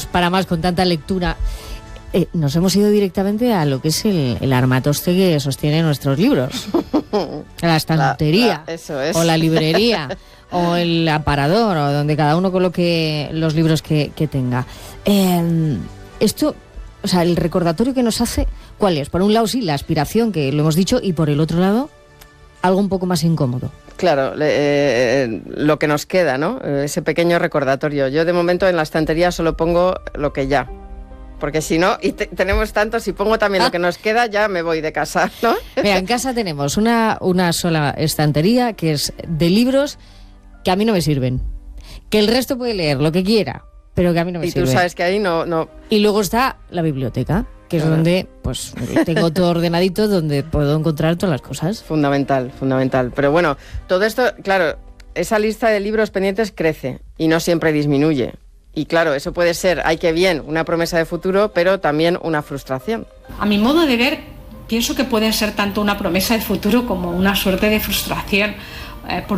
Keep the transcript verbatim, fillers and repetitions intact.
para más con tanta lectura. Eh, nos hemos ido directamente a lo que es el, el armatoste que sostiene nuestros libros. La estantería, la, la, eso es. O la librería, o el aparador, o donde cada uno coloque los libros que, que tenga. Eh, esto, o sea, el recordatorio que nos hace, ¿cuál es? Por un lado, sí, la aspiración, que lo hemos dicho, y por el otro lado, algo un poco más incómodo. Claro, eh, lo que nos queda, ¿no? Ese pequeño recordatorio. Yo, de momento, en la estantería solo pongo lo que ya. Porque si no, y te, tenemos tanto, si pongo también ah. lo que nos queda, ya me voy de casa, ¿no? Mira, en casa tenemos una, una sola estantería que es de libros que a mí no me sirven. Que el resto puede leer lo que quiera, pero que a mí no me y sirven. Y tú sabes que ahí no, no... Y luego está la biblioteca, que es claro. donde pues tengo todo ordenadito, donde puedo encontrar todas las cosas. Fundamental, fundamental. Pero bueno, todo esto, claro, esa lista de libros pendientes crece y no siempre disminuye. Y claro, eso puede ser, ay que bien, una promesa de futuro, pero también una frustración. A mi modo de ver, pienso que puede ser tanto una promesa de futuro como una suerte de frustración. Eh, por